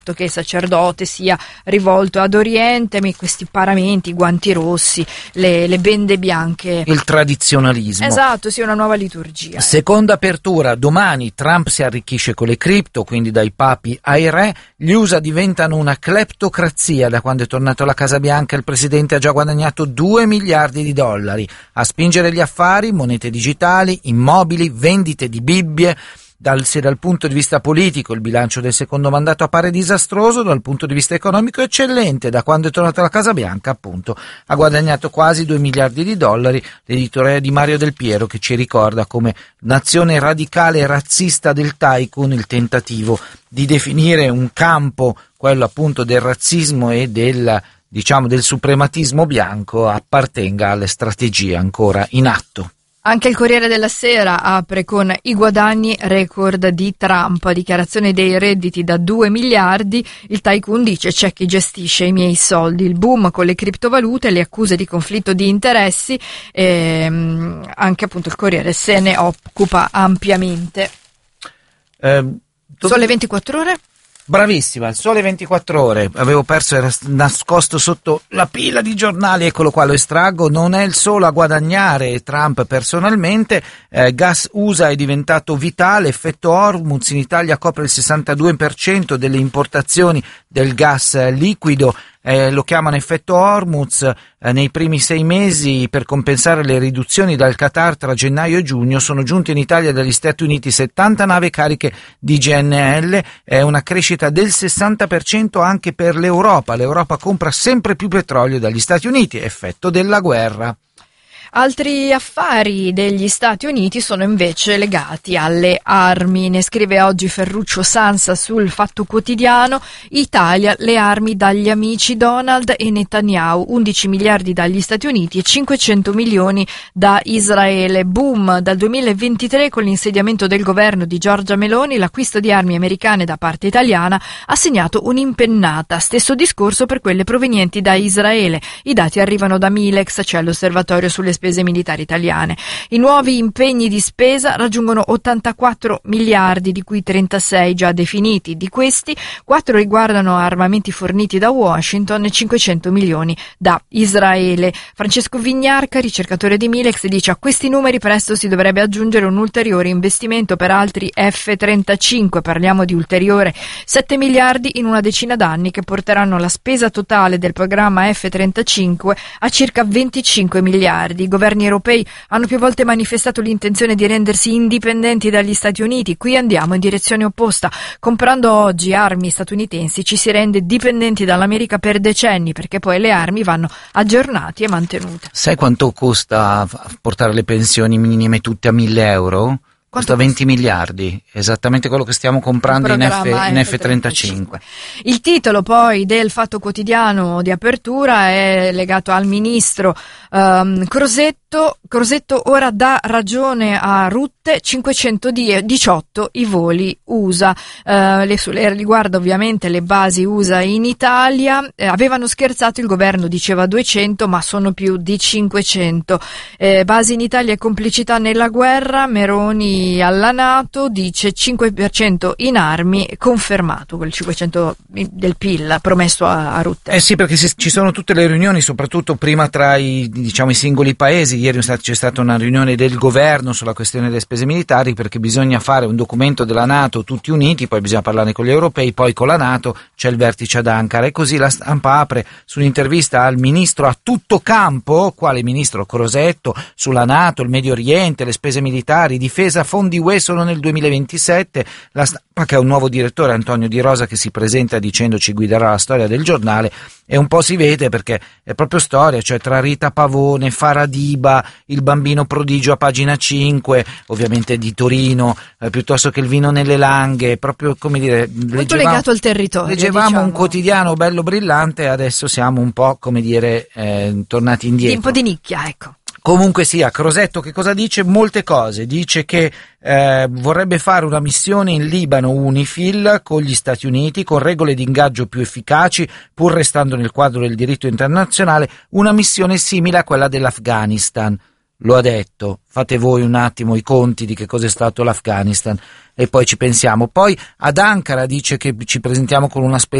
che il sacerdote sia rivolto ad Oriente, questi paramenti, i guanti rossi, le bende bianche. Il tradizionalismo. Esatto, sì, una nuova liturgia. Seconda apertura, domani Trump si arricchisce con le cripto, quindi dai papi ai re. Gli USA diventano una cleptocrazia. Da quando è tornato alla Casa Bianca il presidente ha già guadagnato $2 miliardi. A spingere gli affari, monete digitali, immobili, vendite di Bibbie. Se dal punto di vista politico il bilancio del secondo mandato appare disastroso, dal punto di vista economico eccellente. Da quando è tornato alla Casa Bianca, appunto, ha guadagnato quasi $2 miliardi. L'editore di Mario Del Piero, che ci ricorda come nazione radicale e razzista del tycoon il tentativo di definire un campo, quello appunto del razzismo e del suprematismo bianco, appartenga alle strategie ancora in atto. Anche il Corriere della Sera apre con i guadagni record di Trump, dichiarazione dei redditi da 2 miliardi, il tycoon dice c'è chi gestisce i miei soldi, il boom con le criptovalute, le accuse di conflitto di interessi, anche appunto il Corriere se ne occupa ampiamente. Sole 24 ore? Bravissima, il Sole 24 ore, avevo perso, era nascosto sotto la pila di giornali, eccolo qua, lo estraggo. Non è il solo a guadagnare Trump personalmente, gas USA è diventato vitale, effetto Hormuz, in Italia copre il 62% delle importazioni del gas liquido, lo chiamano effetto Hormuz. Nei primi 6 mesi, per compensare le riduzioni dal Qatar tra gennaio e giugno, sono giunte in Italia dagli Stati Uniti 70 navi cariche di GNL, è una crescita del 60% anche per l'Europa. L'Europa compra sempre più petrolio dagli Stati Uniti, effetto della guerra. Altri affari degli Stati Uniti sono invece legati alle armi. Ne scrive oggi Ferruccio Sansa sul Fatto Quotidiano. Italia, le armi dagli amici Donald e Netanyahu, 11 miliardi dagli Stati Uniti e 500 milioni da Israele. Boom dal 2023 con l'insediamento del governo di Giorgia Meloni, l'acquisto di armi americane da parte italiana ha segnato un'impennata. Stesso discorso per quelle provenienti da Israele. I dati arrivano da Milex, cioè l'osservatorio sulle spese militari italiane. I nuovi impegni di spesa raggiungono 84 miliardi, di cui 36 già definiti. Di questi, 4 riguardano armamenti forniti da Washington e 500 milioni da Israele. Francesco Vignarca, ricercatore di Milex, dice: a questi numeri presto si dovrebbe aggiungere un ulteriore investimento per altri F-35. Parliamo di ulteriore 7 miliardi in una decina d'anni, che porteranno la spesa totale del programma F-35 a circa 25 miliardi. I governi europei hanno più volte manifestato l'intenzione di rendersi indipendenti dagli Stati Uniti. Qui andiamo in direzione opposta. Comprando oggi armi statunitensi ci si rende dipendenti dall'America per decenni, perché poi le armi vanno aggiornate e mantenute. Sai quanto costa portare le pensioni minime tutte a 1.000 euro? Costa 20 miliardi, esattamente quello che stiamo comprando in F-35. Il titolo poi del Fatto Quotidiano di apertura è legato al ministro Crosetto ora dà ragione a Rutte, 518 i voli USA. Riguarda ovviamente le basi USA in Italia. Avevano scherzato, il governo diceva 200, ma sono più di 500. Basi in Italia e complicità nella guerra, Meroni alla NATO dice 5% in armi, confermato quel 500 del PIL promesso a Rutte. Sì, perché ci sono tutte le riunioni, soprattutto prima tra i singoli paesi. Ieri c'è stata una riunione del governo sulla questione delle spese militari, perché bisogna fare un documento della NATO tutti uniti, poi bisogna parlare con gli europei, poi con la NATO c'è il vertice ad Ankara, e così la stampa apre su un'intervista al ministro a tutto campo, quale ministro Crosetto, sulla NATO, il Medio Oriente, le spese militari, difesa, fondi UE solo nel 2027. La stampa, che ha un nuovo direttore, Antonio Di Rosa, che si presenta dicendo ci guiderà la storia del giornale, e un po' si vede, perché è proprio storia, cioè tra Rita Pavone, Faradiba, il bambino prodigio a pagina 5, ovviamente di Torino, piuttosto che il vino nelle Langhe, proprio, come dire, molto legato al territorio. Leggevamo un quotidiano bello brillante, adesso siamo un po', come dire, tornati indietro. Un po' di nicchia, ecco. Comunque sia, Crosetto che cosa dice? Molte cose. Dice che vorrebbe fare una missione in Libano UNIFIL con gli Stati Uniti, con regole di ingaggio più efficaci, pur restando nel quadro del diritto internazionale, una missione simile a quella dell'Afghanistan. lo ha detto, fate voi un attimo i conti di che cosa è stato l'Afghanistan e poi ci pensiamo. Poi ad Ankara dice che ci presentiamo con una spesa